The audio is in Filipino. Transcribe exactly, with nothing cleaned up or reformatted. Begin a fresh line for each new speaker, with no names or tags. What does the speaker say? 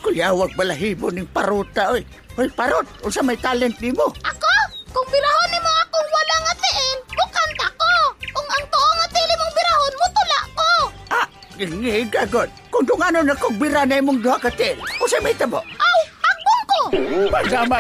Kuyawag balahibo ning paruta, oy. Oy, parot, unsa may talent nimo?
Ako? Kung birahon nimo akong wala nga tiin, mukanta ko. Kung ang tuo nga tili mong birahon, mutula ko.
Ah, ginigagot. Kung dungano na kong bira na imong duha ka til, unsa may tabo?
Aw, agbong ko.
Pasama